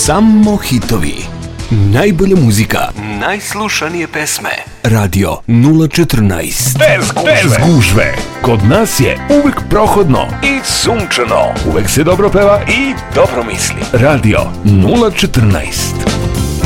Samo hitovi. Najbolja muzika. Najslušanije pesme. Radio 014. Bez gužve. Kod nas je uvek prohodno i sunčano. Uvek se dobro peva i dobro misli. Radio 014.